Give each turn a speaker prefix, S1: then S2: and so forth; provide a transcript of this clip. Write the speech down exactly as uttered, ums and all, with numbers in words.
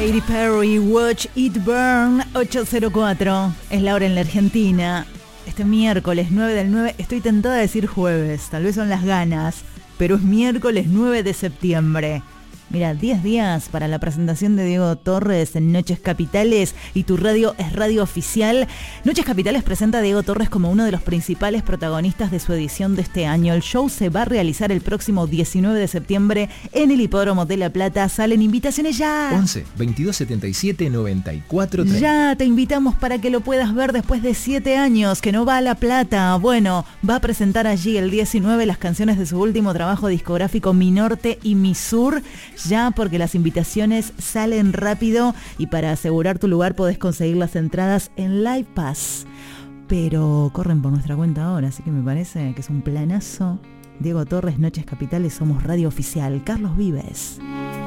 S1: Katy Perry, Watch It Burn, ocho cero cuatro. Es la hora en la Argentina. Este miércoles nueve del nueve, estoy tentada de decir jueves, tal vez son las ganas, pero es miércoles nueve de septiembre. Mira, diez días para la presentación de Diego Torres en Noches Capitales y tu radio es radio oficial. Noches Capitales presenta a Diego Torres como uno de los principales protagonistas de su edición de este año. El show se va a realizar el próximo diecinueve de septiembre en el Hipódromo de La Plata. Salen invitaciones ya.
S2: once, veintidós setenta y siete, noventa y cuatro treinta.
S1: Ya te invitamos para que lo puedas ver después de siete años que no va a La Plata. Bueno, va a presentar allí el diecinueve las canciones de su último trabajo discográfico Mi Norte y Mi Sur. Ya, porque las invitaciones salen rápido y para asegurar tu lugar podés conseguir las entradas en Live Pass. Pero corren por nuestra cuenta ahora, así que me parece que es un planazo. Diego Torres, Noches Capitales, somos radio oficial. Carlos Vives.